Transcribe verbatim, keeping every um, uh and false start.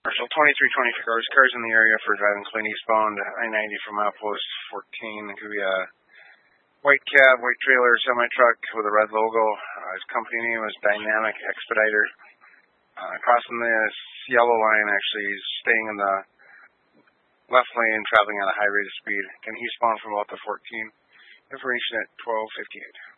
Marshall twenty-three twenty cars, cars in the area for driving clean eastbound I ninety from outpost fourteen. It could be a white cab, white trailer, semi-truck with a red logo. Uh, his company name is Dynamic Expediter. Uh, crossing this yellow line, actually, he's staying in the left lane, traveling at a high rate of speed. Again, he's spawned from about the fourteen. Information at twelve fifty-eight.